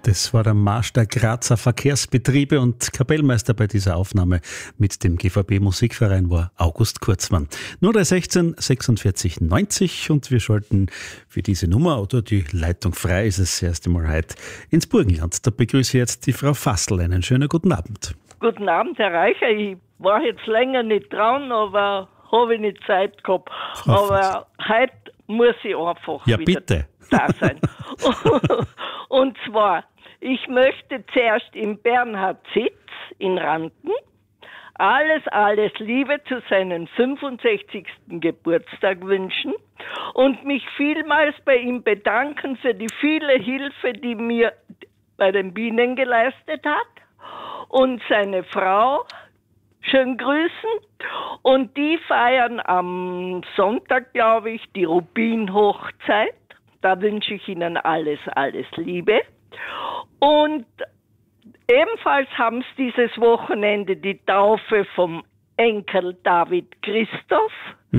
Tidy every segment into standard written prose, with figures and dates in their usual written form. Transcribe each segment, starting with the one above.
Das war der Marsch der Grazer Verkehrsbetriebe und Kapellmeister bei dieser Aufnahme mit dem GVB-Musikverein war August Kurzmann. 0316 46 90 und wir schalten für diese Nummer oder die Leitung frei ist es das erste Mal heute ins Burgenland. Da begrüße ich jetzt die Frau Fassl. Einen schönen guten Abend. Guten Abend, Herr Reicher. Ich war jetzt länger nicht dran, aber habe ich nicht Zeit gehabt. Frau Aber heute muss ich einfach Ja, wieder bitte. da sein. Und zwar, ich möchte zuerst im Bernhard Sitz in Ranken alles Liebe zu seinem 65. Geburtstag wünschen und mich vielmals bei ihm bedanken für die viele Hilfe, die mir bei den Bienen geleistet hat, und seine Frau schön grüßen. Und die feiern am Sonntag, glaube ich, die Rubin-Hochzeit. Da wünsche ich Ihnen alles Liebe. Und ebenfalls haben sie dieses Wochenende die Taufe vom Enkel David Christoph.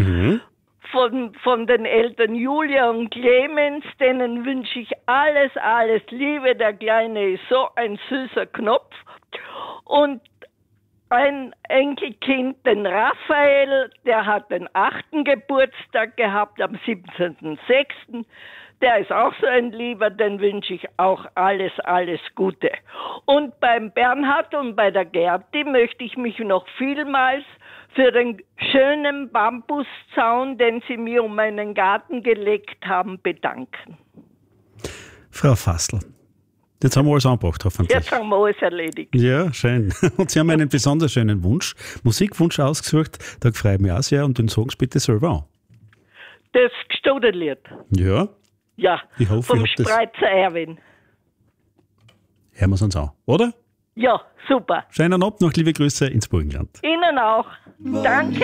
Von den Eltern Julia und Clemens, denen wünsche ich alles Liebe. Der Kleine ist so ein süßer Knopf. Und ein Enkelkind, den Raphael, der hat den 8. Geburtstag gehabt, am 17.06. Der ist auch so ein Lieber, den wünsche ich auch alles Gute. Und beim Bernhard und bei der Gerti möchte ich mich noch vielmals für den schönen Bambuszaun, den sie mir um meinen Garten gelegt haben, bedanken. Frau Fassl, jetzt haben wir alles angebracht, hoffentlich. Jetzt haben wir alles erledigt. Ja, schön. Und Sie haben einen besonders schönen Wunsch, Musikwunsch ausgesucht. Da freue ich mich auch sehr und den sagen Sie bitte selber an. Das Gstoderlied. Ja, Ja, ich hoffe, vom ich hab das. Spreitzer Erwin. Hören wir es uns an, oder? Ja, super. Schönen Abend noch, liebe Grüße ins Burgenland. Ihnen auch. Danke.